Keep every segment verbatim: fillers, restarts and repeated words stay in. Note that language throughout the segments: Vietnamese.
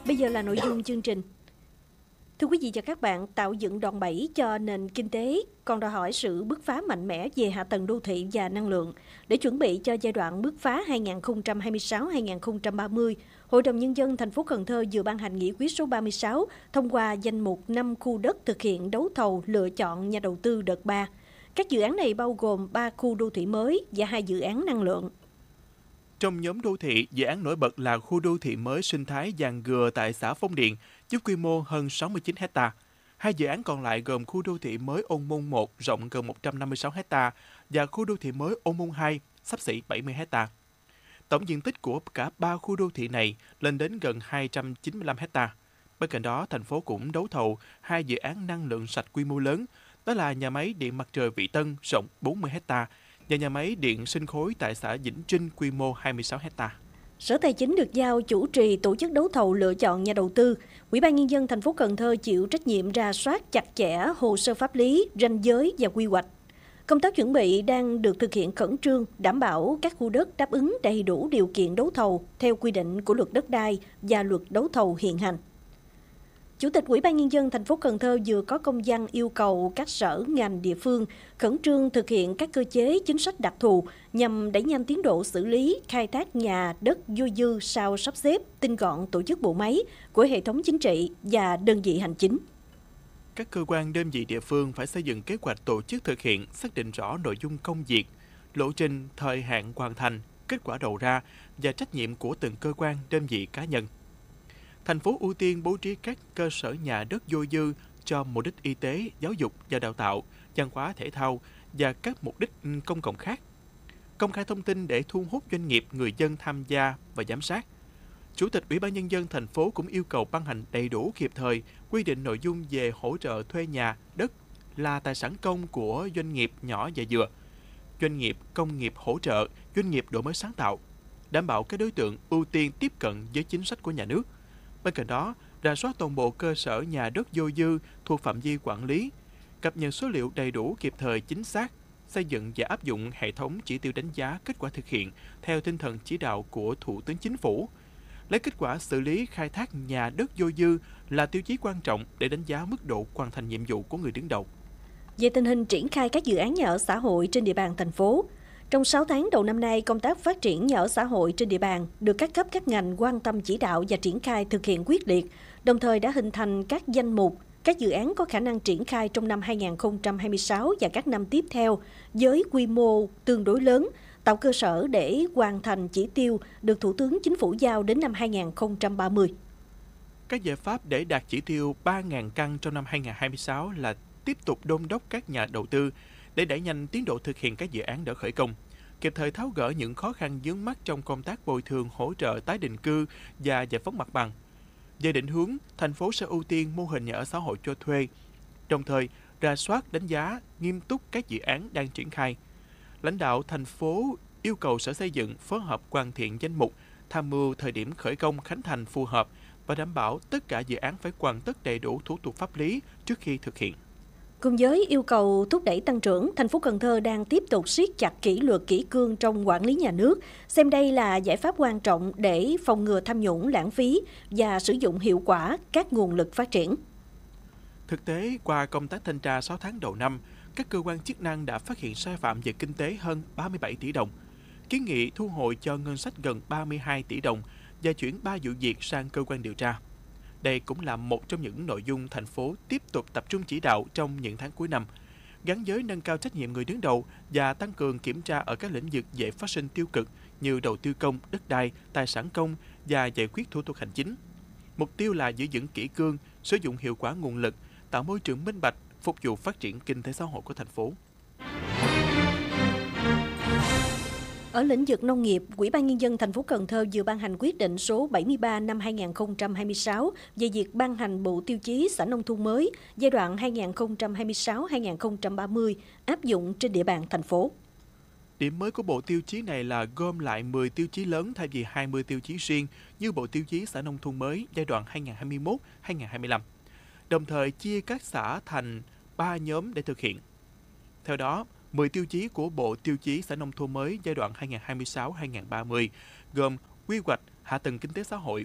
Bây giờ là nội dung chương trình. Thưa quý vị và các bạn, tạo dựng đòn bẩy cho nền kinh tế còn đòi hỏi sự bứt phá mạnh mẽ về hạ tầng đô thị và năng lượng. Để chuẩn bị cho giai đoạn bứt phá hai nghìn không trăm hai mươi sáu đến hai nghìn không trăm ba mươi, Hội đồng Nhân dân thành phố Cần Thơ vừa ban hành nghị quyết số ba mươi sáu thông qua danh mục năm khu đất thực hiện đấu thầu lựa chọn nhà đầu tư đợt ba. Các dự án này bao gồm ba khu đô thị mới và hai dự án năng lượng. Trong nhóm đô thị, dự án nổi bật là khu đô thị mới sinh thái Giàng Gừa tại xã Phong Điền, với quy mô hơn sáu mươi chín héc ta. Hai dự án còn lại gồm khu đô thị mới Ôn Môn một rộng gần một trăm năm mươi sáu héc ta và khu đô thị mới Ôn Môn hai xấp xỉ bảy mươi héc ta. Tổng diện tích của cả ba khu đô thị này lên đến gần hai trăm chín mươi lăm héc ta. Bên cạnh đó, thành phố cũng đấu thầu hai dự án năng lượng sạch quy mô lớn, đó là nhà máy điện mặt trời Vị Tân rộng bốn mươi héc ta và nhà máy điện sinh khối tại xã Vĩnh Trinh quy mô hai mươi sáu héc ta. Sở Tài chính được giao chủ trì tổ chức đấu thầu lựa chọn nhà đầu tư. Ủy ban Nhân dân thành phố Cần Thơ chịu trách nhiệm rà soát chặt chẽ hồ sơ pháp lý, ranh giới và quy hoạch. Công tác chuẩn bị đang được thực hiện khẩn trương, đảm bảo các khu đất đáp ứng đầy đủ điều kiện đấu thầu theo quy định của luật đất đai và luật đấu thầu hiện hành. Chủ tịch Ủy ban Nhân dân thành phố Cần Thơ vừa có công văn yêu cầu các sở ngành địa phương khẩn trương thực hiện các cơ chế chính sách đặc thù nhằm đẩy nhanh tiến độ xử lý, khai thác nhà đất dôi dư sau sắp xếp, tinh gọn tổ chức bộ máy của hệ thống chính trị và đơn vị hành chính. Các cơ quan đơn vị địa phương phải xây dựng kế hoạch tổ chức thực hiện, xác định rõ nội dung công việc, lộ trình, thời hạn hoàn thành, kết quả đầu ra và trách nhiệm của từng cơ quan, đơn vị cá nhân. Thành phố ưu tiên bố trí các cơ sở nhà đất dôi dư cho mục đích y tế, giáo dục và đào tạo, văn hóa thể thao và các mục đích công cộng khác. Công khai thông tin để thu hút doanh nghiệp, người dân tham gia và giám sát. Chủ tịch Ủy ban Nhân dân thành phố cũng yêu cầu ban hành đầy đủ kịp thời quy định nội dung về hỗ trợ thuê nhà, đất là tài sản công của doanh nghiệp nhỏ và vừa, doanh nghiệp công nghiệp hỗ trợ, doanh nghiệp đổi mới sáng tạo, đảm bảo các đối tượng ưu tiên tiếp cận với chính sách của nhà nước. Bên cạnh đó, rà soát toàn bộ cơ sở nhà đất dôi dư thuộc phạm vi quản lý, cập nhật số liệu đầy đủ kịp thời chính xác, xây dựng và áp dụng hệ thống chỉ tiêu đánh giá kết quả thực hiện theo tinh thần chỉ đạo của Thủ tướng Chính phủ. Lấy kết quả xử lý khai thác nhà đất dôi dư là tiêu chí quan trọng để đánh giá mức độ hoàn thành nhiệm vụ của người đứng đầu. Về tình hình triển khai các dự án nhà ở xã hội trên địa bàn thành phố, trong sáu tháng đầu năm nay, công tác phát triển nhà ở xã hội trên địa bàn được các cấp các ngành quan tâm chỉ đạo và triển khai thực hiện quyết liệt, đồng thời đã hình thành các danh mục, các dự án có khả năng triển khai trong năm hai nghìn không trăm hai mươi sáu và các năm tiếp theo với quy mô tương đối lớn, tạo cơ sở để hoàn thành chỉ tiêu được Thủ tướng Chính phủ giao đến năm hai nghìn không trăm ba mươi. Các giải pháp để đạt chỉ tiêu ba nghìn căn trong năm hai nghìn không trăm hai mươi sáu là tiếp tục đôn đốc các nhà đầu tư để đẩy nhanh tiến độ thực hiện các dự án đã khởi công, kịp thời tháo gỡ những khó khăn vướng mắc trong công tác bồi thường hỗ trợ tái định cư và giải phóng mặt bằng. Về định hướng, thành phố sẽ ưu tiên mô hình nhà ở xã hội cho thuê, đồng thời rà soát đánh giá nghiêm túc các dự án đang triển khai. Lãnh đạo thành phố yêu cầu Sở Xây dựng phối hợp hoàn thiện danh mục, tham mưu thời điểm khởi công khánh thành phù hợp và đảm bảo tất cả dự án phải hoàn tất đầy đủ thủ tục pháp lý trước khi thực hiện. Cùng với yêu cầu thúc đẩy tăng trưởng, thành phố Cần Thơ đang tiếp tục siết chặt kỷ luật kỷ cương trong quản lý nhà nước, xem đây là giải pháp quan trọng để phòng ngừa tham nhũng, lãng phí và sử dụng hiệu quả các nguồn lực phát triển. Thực tế, qua công tác thanh tra sáu tháng đầu năm, các cơ quan chức năng đã phát hiện sai phạm về kinh tế hơn ba mươi bảy tỷ đồng, kiến nghị thu hồi cho ngân sách gần ba mươi hai tỷ đồng và chuyển ba vụ việc sang cơ quan điều tra. Đây cũng là một trong những nội dung thành phố tiếp tục tập trung chỉ đạo trong những tháng cuối năm, gắn với nâng cao trách nhiệm người đứng đầu và tăng cường kiểm tra ở các lĩnh vực dễ phát sinh tiêu cực như đầu tư công, đất đai, tài sản công và giải quyết thủ tục hành chính. Mục tiêu là giữ vững kỷ cương, sử dụng hiệu quả nguồn lực, tạo môi trường minh bạch, phục vụ phát triển kinh tế xã hội của thành phố. Ở lĩnh vực nông nghiệp, Ủy ban Nhân dân thành phố Cần Thơ vừa ban hành quyết định số bảy mươi ba năm hai nghìn không trăm hai mươi sáu về việc ban hành bộ tiêu chí xã nông thôn mới giai đoạn hai nghìn không trăm hai mươi sáu đến hai nghìn không trăm ba mươi áp dụng trên địa bàn thành phố. Điểm mới của bộ tiêu chí này là gom lại mười tiêu chí lớn thay vì hai mươi tiêu chí riêng như bộ tiêu chí xã nông thôn mới giai đoạn hai nghìn không trăm hai mươi mốt đến hai nghìn không trăm hai mươi lăm, đồng thời chia các xã thành ba nhóm để thực hiện. Theo đó, mười tiêu chí của Bộ Tiêu chí xã nông thôn mới giai đoạn hai nghìn không trăm hai mươi sáu đến hai nghìn không trăm ba mươi gồm quy hoạch hạ tầng kinh tế xã hội,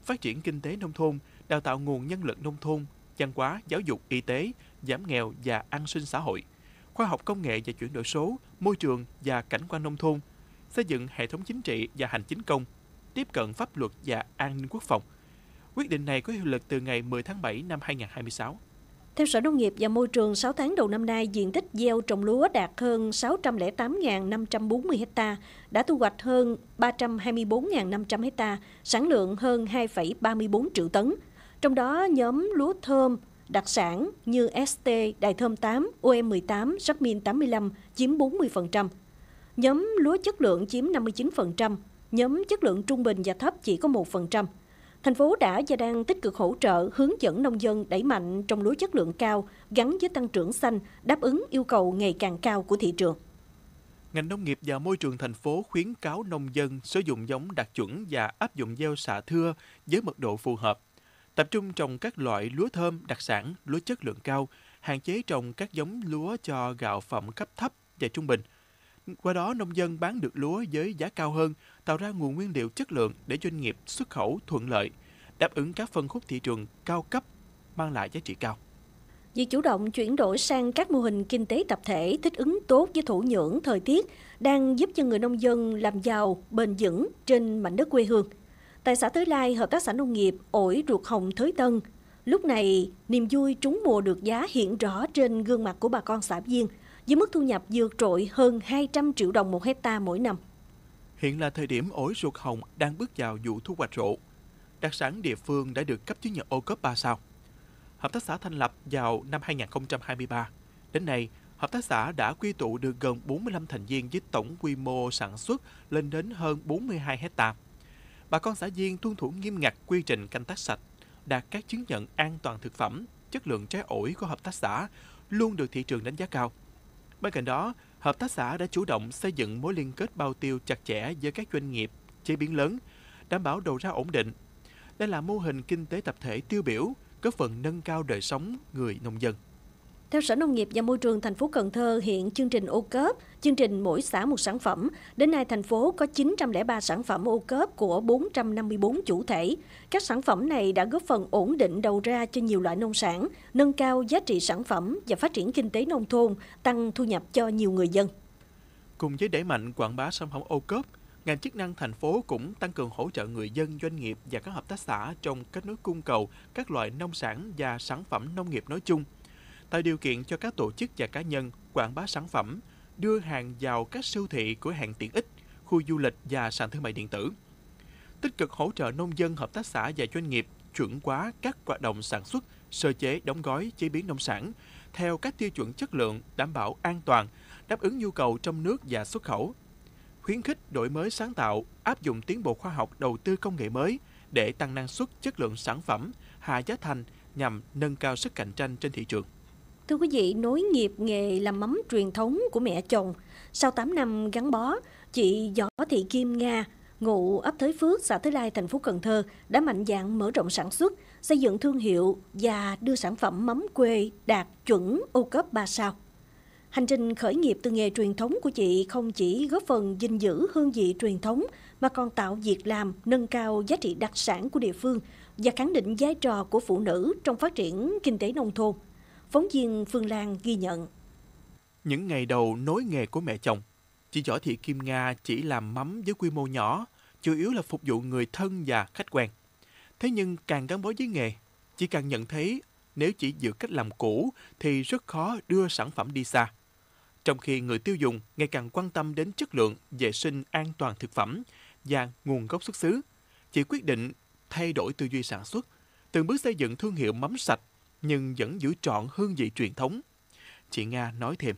phát triển kinh tế nông thôn, đào tạo nguồn nhân lực nông thôn, văn hóa, giáo dục, y tế, giảm nghèo và an sinh xã hội, khoa học công nghệ và chuyển đổi số, môi trường và cảnh quan nông thôn, xây dựng hệ thống chính trị và hành chính công, tiếp cận pháp luật và an ninh quốc phòng. Quyết định này có hiệu lực từ ngày mười tháng bảy năm hai nghìn không trăm hai mươi sáu. Theo Sở Nông nghiệp và Môi trường, sáu tháng đầu năm nay, diện tích gieo trồng lúa đạt hơn sáu trăm lẻ tám nghìn năm trăm bốn mươi ha, đã thu hoạch hơn ba trăm hai mươi bốn nghìn năm trăm ha, sản lượng hơn hai phẩy ba mươi bốn triệu tấn. Trong đó, nhóm lúa thơm, đặc sản như ét tê, Đài Thơm tám, ô em mười tám, Jasmine tám mươi lăm chiếm bốn mươi phần trăm. Nhóm lúa chất lượng chiếm năm mươi chín phần trăm, nhóm chất lượng trung bình và thấp chỉ có một phần trăm. Thành phố đã và đang tích cực hỗ trợ, hướng dẫn nông dân đẩy mạnh trồng lúa chất lượng cao, gắn với tăng trưởng xanh, đáp ứng yêu cầu ngày càng cao của thị trường. Ngành nông nghiệp và môi trường thành phố khuyến cáo nông dân sử dụng giống đạt chuẩn và áp dụng gieo xạ thưa với mật độ phù hợp. Tập trung trồng các loại lúa thơm, đặc sản, lúa chất lượng cao, hạn chế trồng các giống lúa cho gạo phẩm cấp thấp và trung bình. Qua đó, nông dân bán được lúa với giá cao hơn, tạo ra nguồn nguyên liệu chất lượng để doanh nghiệp xuất khẩu thuận lợi, đáp ứng các phân khúc thị trường cao cấp, mang lại giá trị cao. Việc chủ động chuyển đổi sang các mô hình kinh tế tập thể thích ứng tốt với thổ nhưỡng, thời tiết đang giúp cho người nông dân làm giàu bền vững trên mảnh đất quê hương. Tại xã Thới Lai, hợp tác xã nông nghiệp ổi ruột hồng Thới Tân, lúc này niềm vui trúng mùa được giá hiện rõ trên gương mặt của bà con xã viên, với mức thu nhập vượt trội hơn hai trăm triệu đồng một hecta mỗi năm. Hiện là thời điểm ổi ruột hồng đang bước vào vụ thu hoạch rộ. Đặc sản địa phương đã được cấp chứng nhận ô cốp ba sao. Hợp tác xã thành lập vào năm hai nghìn không trăm hai mươi ba. Đến nay, hợp tác xã đã quy tụ được gần bốn mươi lăm thành viên với tổng quy mô sản xuất lên đến hơn bốn mươi hai hecta. Bà con xã viên tuân thủ nghiêm ngặt quy trình canh tác sạch, đạt các chứng nhận an toàn thực phẩm, chất lượng trái ổi của hợp tác xã luôn được thị trường đánh giá cao. Bên cạnh đó, hợp tác xã đã chủ động xây dựng mối liên kết bao tiêu chặt chẽ với các doanh nghiệp chế biến lớn, đảm bảo đầu ra ổn định. Đây là mô hình kinh tế tập thể tiêu biểu, góp phần nâng cao đời sống người nông dân. Theo Sở Nông nghiệp và Môi trường thành phố Cần Thơ, hiện chương trình ô cốp, chương trình mỗi xã một sản phẩm, đến nay thành phố có chín trăm lẻ ba sản phẩm ô cốp của bốn trăm năm mươi bốn chủ thể. Các sản phẩm này đã góp phần ổn định đầu ra cho nhiều loại nông sản, nâng cao giá trị sản phẩm và phát triển kinh tế nông thôn, tăng thu nhập cho nhiều người dân. Cùng với đẩy mạnh quảng bá sản phẩm ô cốp, ngành chức năng thành phố cũng tăng cường hỗ trợ người dân, doanh nghiệp và các hợp tác xã trong kết nối cung cầu các loại nông sản và sản phẩm nông nghiệp nói chung, tạo điều kiện cho các tổ chức và cá nhân quảng bá sản phẩm, đưa hàng vào các siêu thị, cửa hàng tiện ích, khu du lịch và sàn thương mại điện tử. Tích cực hỗ trợ nông dân, hợp tác xã và doanh nghiệp chuẩn hóa các hoạt động sản xuất, sơ chế, đóng gói, chế biến nông sản theo các tiêu chuẩn chất lượng, đảm bảo an toàn, đáp ứng nhu cầu trong nước và xuất khẩu. Khuyến khích đổi mới sáng tạo, áp dụng tiến bộ khoa học, đầu tư công nghệ mới để tăng năng suất, chất lượng sản phẩm, hạ giá thành nhằm nâng cao sức cạnh tranh trên thị trường. Thưa quý vị, nối nghiệp nghề làm mắm truyền thống của mẹ chồng, sau tám năm gắn bó, chị Võ Thị Kim Nga, ngụ ấp Thới Phước, xã Thới Lai, thành phố Cần Thơ đã mạnh dạn mở rộng sản xuất, xây dựng thương hiệu và đưa sản phẩm mắm quê đạt chuẩn ô cốp ba sao. Hành trình khởi nghiệp từ nghề truyền thống của chị không chỉ góp phần gìn giữ hương vị truyền thống mà còn tạo việc làm, nâng cao giá trị đặc sản của địa phương và khẳng định vai trò của phụ nữ trong phát triển kinh tế nông thôn. Phóng viên Phương Lan ghi nhận. Những ngày đầu nối nghề của mẹ chồng, chị Võ Thị Kim Nga chỉ làm mắm với quy mô nhỏ, chủ yếu là phục vụ người thân và khách quen. Thế nhưng càng gắn bó với nghề, chị càng nhận thấy nếu chỉ giữ cách làm cũ thì rất khó đưa sản phẩm đi xa. Trong khi người tiêu dùng ngày càng quan tâm đến chất lượng, vệ sinh, an toàn thực phẩm và nguồn gốc xuất xứ, chị quyết định thay đổi tư duy sản xuất, từng bước xây dựng thương hiệu mắm sạch nhưng vẫn giữ trọn hương vị truyền thống. Chị Nga nói thêm.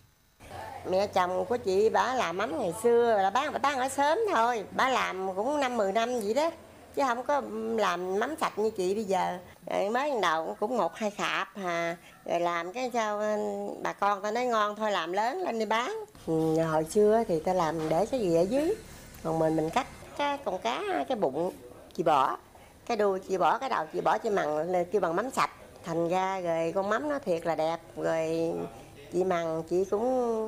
Mẹ chồng của chị bả làm mắm ngày xưa là bán bà bán ở sớm thôi, bả làm cũng năm mười năm vậy đó, chứ không có làm mắm sạch như chị bây giờ. Rồi mới đầu cũng một hai khạp hà, rồi làm cái sao bà con ta nói ngon thôi làm lớn lên đi bán. Hồi xưa thì ta làm để cái gì ở dưới, còn mình mình cắt cái con cá cái bụng chị bỏ, cái đuôi chị bỏ, cái đầu chị bỏ, chị mặn kêu bằng mắm sạch. Thành ra rồi con mắm nó thiệt là đẹp, rồi chị mặn chị cũng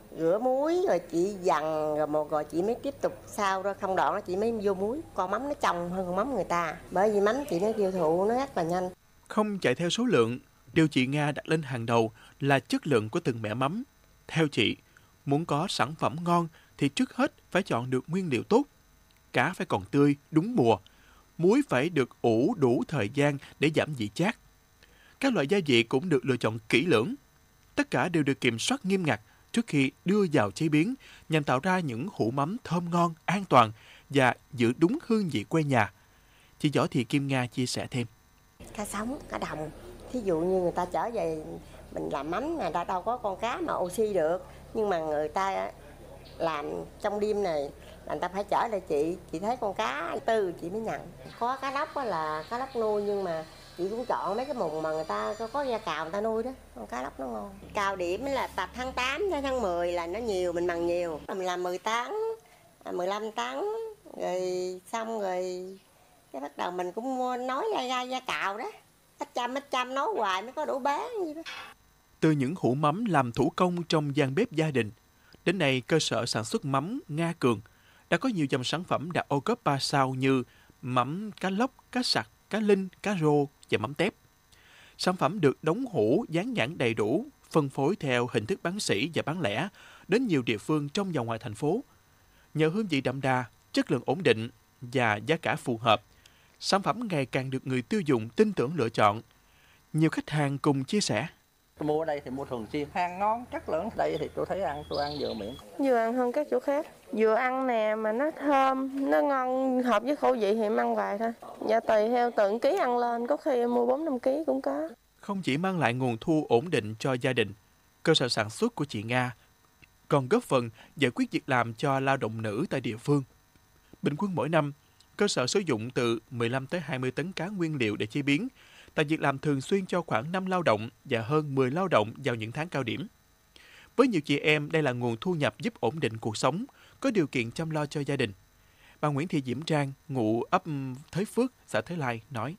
rửa muối rồi chị dằn rồi một rồi chị mới tiếp tục sau đó không đoạn chị mới vô muối. Con mắm nó trong hơn con mắm người ta, bởi vì mắm chị nó tiêu thụ nó rất là nhanh. Không chạy theo số lượng, điều chị Nga đặt lên hàng đầu là chất lượng của từng mẻ mắm. Theo chị, muốn có sản phẩm ngon thì trước hết phải chọn được nguyên liệu tốt. Cá phải còn tươi, đúng mùa. Muối phải được ủ đủ thời gian để giảm vị chát. Các loại gia vị cũng được lựa chọn kỹ lưỡng. Tất cả đều được kiểm soát nghiêm ngặt trước khi đưa vào chế biến nhằm tạo ra những hũ mắm thơm ngon, an toàn và giữ đúng hương vị quê nhà. Chị Võ Thị Kim Nga chia sẻ thêm. Cá sống, cá đồng. Thí dụ như người ta trở về mình làm mắm, người ta đâu có con cá mà oxy được. Nhưng mà người ta làm trong đêm này là người ta phải chở lại chị. Chị thấy con cá tư chị mới nhận. Có cá lóc là cá lóc nuôi nhưng mà chị cũng chọn mấy cái mùng mà người ta có, có da cào người ta nuôi đó. Con cá lóc nó ngon. Cao điểm là tập tháng tám đến tháng mười là nó nhiều, mình mần nhiều. Mình làm mười tấn, mười lăm tấn, rồi xong rồi cái bắt đầu mình cũng mua nói ra ra da cào đó. Ít trăm ít trăm nói hoài mới có đủ bán gì đó. Từ những hũ mắm làm thủ công trong gian bếp gia đình, đến nay cơ sở sản xuất mắm Nga Cường đã có nhiều dòng sản phẩm đạt ô cốp ba sao như mắm cá lóc, cá sặc, cá linh, cá rô và mắm tép. Sản phẩm được đóng hũ, dán nhãn đầy đủ, phân phối theo hình thức bán sỉ và bán lẻ đến nhiều địa phương trong và ngoài thành phố. Nhờ hương vị đậm đà, chất lượng ổn định và giá cả phù hợp, sản phẩm ngày càng được người tiêu dùng tin tưởng lựa chọn. Nhiều khách hàng cùng chia sẻ. Mua ở đây thì mua thường xuyên, hàng ngon, chất lượng. Đây thì tôi thấy ăn, tôi ăn vừa miệng. Vừa ăn hơn các chỗ khác. Vừa ăn nè mà nó thơm, nó ngon, hợp với khẩu vị thì em ăn vài thôi. Dạ tùy theo từng ký ăn lên, có khi em mua bốn năm ký cũng có. Không chỉ mang lại nguồn thu ổn định cho gia đình, cơ sở sản xuất của chị Nga còn góp phần giải quyết việc làm cho lao động nữ tại địa phương. Bình quân mỗi năm, cơ sở sử dụng từ mười lăm tới hai mươi tấn cá nguyên liệu để chế biến, tạo việc làm thường xuyên cho khoảng năm lao động và hơn mười lao động vào những tháng cao điểm. Với nhiều chị em, đây là nguồn thu nhập giúp ổn định cuộc sống, có điều kiện chăm lo cho gia đình. Bà Nguyễn Thị Diễm Trang, ngụ ấp Thới Phước, xã Thới Lai nói.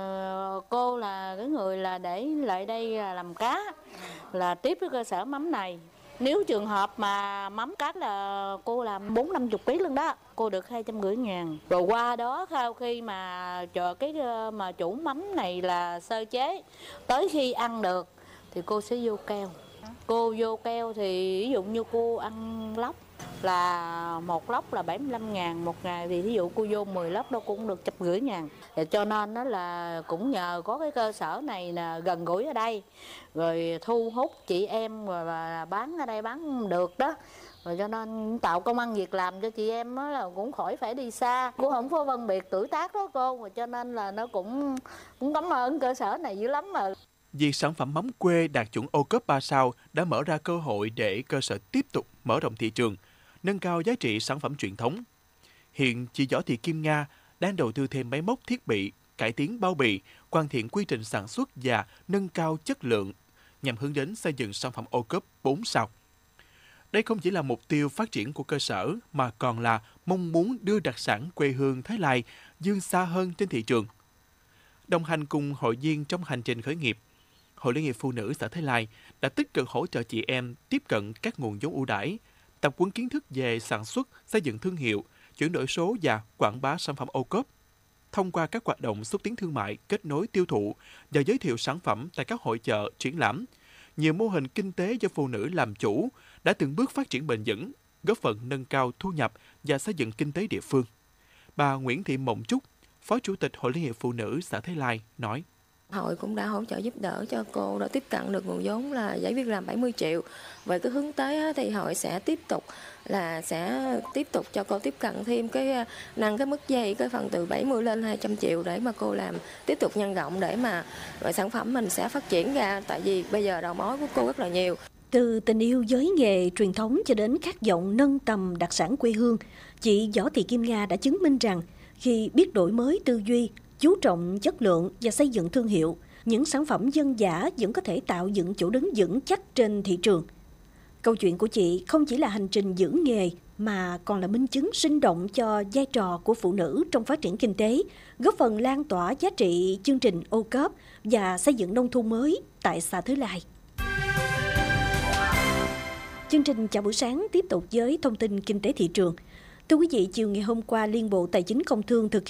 Ờ, cô là cái người là để lại đây làm cá, là tiếp với cơ sở mắm này. Nếu trường hợp mà mắm cá là cô làm bốn năm chục ký luôn đó, cô được hai trăm rưỡi ngàn. Rồi qua đó sau khi mà chờ cái mà chủ mắm này là sơ chế, tới khi ăn được thì cô sẽ vô keo. Cô vô keo thì ví dụ như cô ăn lóc là một lóc là bảy mươi lăm ngàn một ngày, thì ví dụ cô vô mười lóc đó cũng được trăm rưỡi ngàn. Thì cho nên đó là cũng nhờ có cái cơ sở này là gần gũi ở đây, rồi thu hút chị em và bán ở đây bán được đó. Rồi cho nên tạo công ăn việc làm cho chị em đó là cũng khỏi phải đi xa. Cô không có phân biệt tuổi tác đó cô, và cho nên là nó cũng cũng cảm ơn cơ sở này dữ lắm mà. Việc sản phẩm mắm quê đạt chuẩn ô cốp ba sao đã mở ra cơ hội để cơ sở tiếp tục mở rộng thị trường, nâng cao giá trị sản phẩm truyền thống. Hiện chị Võ Thị Kim Nga đang đầu tư thêm máy móc thiết bị, cải tiến bao bì, hoàn thiện quy trình sản xuất và nâng cao chất lượng nhằm hướng đến xây dựng sản phẩm ô cốp bốn sao. Đây không chỉ là mục tiêu phát triển của cơ sở mà còn là mong muốn đưa đặc sản quê hương Thái Lai vươn xa hơn trên thị trường. Đồng hành cùng hội viên trong hành trình khởi nghiệp, Hội Liên hiệp Phụ nữ xã Thái Lai đã tích cực hỗ trợ chị em tiếp cận các nguồn vốn ưu đãi, tập huấn kiến thức về sản xuất, xây dựng thương hiệu, chuyển đổi số và quảng bá sản phẩm ô cốp. Thông qua các hoạt động xúc tiến thương mại, kết nối tiêu thụ và giới thiệu sản phẩm tại các hội chợ, triển lãm, nhiều mô hình kinh tế do phụ nữ làm chủ đã từng bước phát triển bền vững, góp phần nâng cao thu nhập và xây dựng kinh tế địa phương. Bà Nguyễn Thị Mộng Trúc, Phó Chủ tịch Hội Liên hiệp Phụ nữ xã Thái Lai nói. Hội cũng đã hỗ trợ giúp đỡ cho cô đã tiếp cận được nguồn vốn là giải việc làm bảy mươi triệu. Về cái hướng tới thì hội sẽ tiếp tục là sẽ tiếp tục cho cô tiếp cận thêm cái nâng cái mức dây cái phần từ bảy mươi lên hai trăm triệu để mà cô làm tiếp tục nhân rộng để mà sản phẩm mình sẽ phát triển ra, tại vì bây giờ đầu mối của cô rất là nhiều. Từ tình yêu với nghề truyền thống cho đến khát vọng nâng tầm đặc sản quê hương, chị Võ Thị Kim Nga đã chứng minh rằng khi biết đổi mới tư duy, chú trọng chất lượng và xây dựng thương hiệu, những sản phẩm dân dã vẫn có thể tạo dựng chỗ đứng vững chắc trên thị trường. Câu chuyện của chị không chỉ là hành trình giữ nghề mà còn là minh chứng sinh động cho vai trò của phụ nữ trong phát triển kinh tế, góp phần lan tỏa giá trị chương trình ô cốp và xây dựng nông thôn mới tại xã Thới Lai. Chương trình Chào buổi sáng tiếp tục với thông tin kinh tế thị trường. Thưa quý vị, chiều ngày hôm qua, Liên Bộ Tài chính Công Thương thực